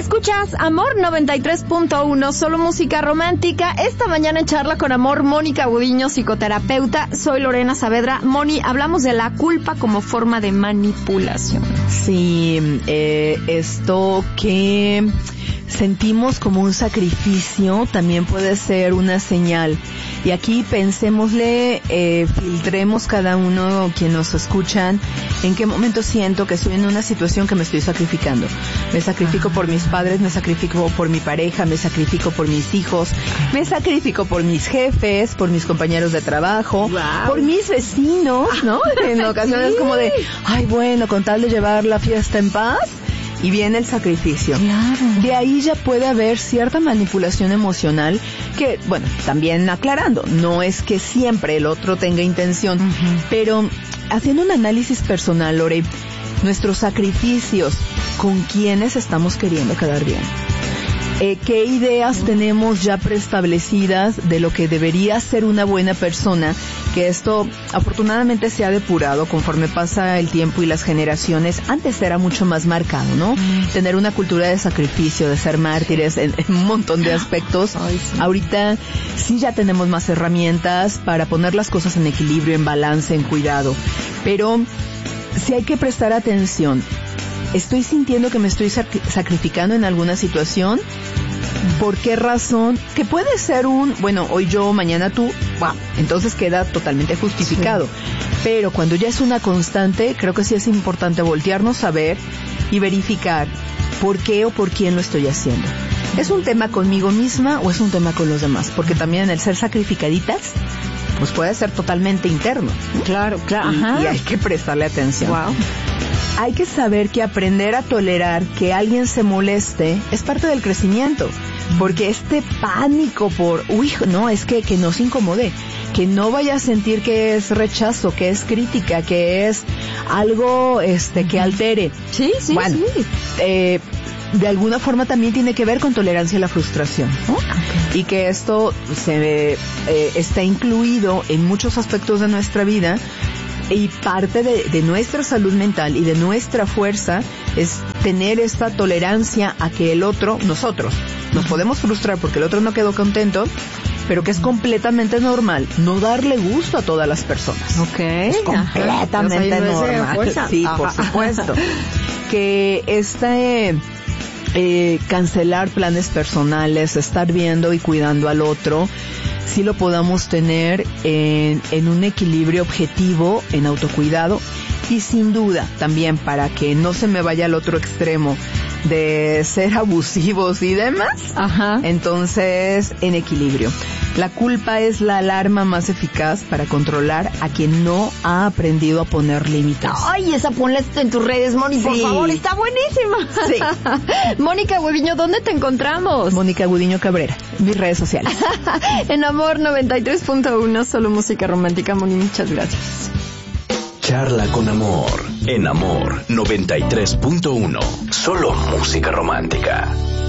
Escuchas Amor 93.1, solo música romántica. Esta mañana en Charla con Amor, Mónica Gudiño, psicoterapeuta. Soy Lorena Saavedra. Moni, hablamos de la culpa como forma de manipulación. Sí, esto que sentimos como un sacrificio también puede ser una señal. Y aquí pensémosle, filtremos cada uno quien nos escuchan, en qué momento siento que estoy en una situación que me estoy sacrificando. Me sacrifico por mis padres, me sacrifico por mi pareja, me sacrifico por mis hijos, me sacrifico por mis jefes, por mis compañeros de trabajo, por mis vecinos, ¿no? En ocasiones sí. Como de, ay, bueno, con tal de llevar la fiesta en paz, y viene el sacrificio. Claro. De ahí ya puede haber cierta manipulación emocional que, bueno, también aclarando, no es que siempre el otro tenga intención, pero haciendo un análisis personal, Lore, nuestros sacrificios, ¿con quiénes estamos queriendo quedar bien? ¿Qué ideas tenemos ya preestablecidas de lo que debería ser una buena persona? Que esto afortunadamente se ha depurado conforme pasa el tiempo y las generaciones. Antes era mucho más marcado, ¿no? Tener una cultura de sacrificio, de ser mártires en un montón de aspectos. Ay, sí. Ahorita sí ya tenemos más herramientas para poner las cosas en equilibrio, en balance, en cuidado. Pero sí hay que prestar atención. ¿Estoy sintiendo que me estoy sacrificando en alguna situación? ¿Por qué razón? Que puede ser bueno, hoy yo, mañana tú, wow, entonces queda totalmente justificado. Sí. Pero cuando ya es una constante, creo que sí es importante voltearnos a ver y verificar por qué o por quién lo estoy haciendo. ¿Es un tema conmigo misma o es un tema con los demás? Porque también el ser sacrificaditas, pues puede ser totalmente interno, ¿no? Claro, claro. Y hay que prestarle atención. Wow. Hay que saber que aprender a tolerar que alguien se moleste es parte del crecimiento. Porque este pánico por, es que no se incomode, que no vaya a sentir que es rechazo, que es crítica, que es algo que altere. Sí, bueno, sí. De alguna forma también tiene que ver con tolerancia a la frustración, ¿no? Okay. Y que esto está incluido en muchos aspectos de nuestra vida. Y parte de nuestra salud mental y de nuestra fuerza es tener esta tolerancia a que el otro, nosotros, nos podemos frustrar porque el otro no quedó contento, pero que es completamente normal no darle gusto a todas las personas. Ok. Es completamente normal. Sí, por supuesto. Que cancelar planes personales, estar viendo y cuidando al otro, sí lo podamos tener en un equilibrio objetivo, en autocuidado, y sin duda también para que no se me vaya al otro extremo de ser abusivos y demás. Ajá. Entonces, en equilibrio. La culpa es la alarma más eficaz para controlar a quien no ha aprendido a poner límites. Ay, esa ponla en tus redes, Moni, por favor, está buenísima. Sí. Mónica Gudiño, ¿dónde te encontramos? Mónica Gudiño Cabrera, mis redes sociales. En Amor 93.1, solo música romántica. Moni, muchas gracias. Charla con Amor, en Amor 93.1, solo música romántica.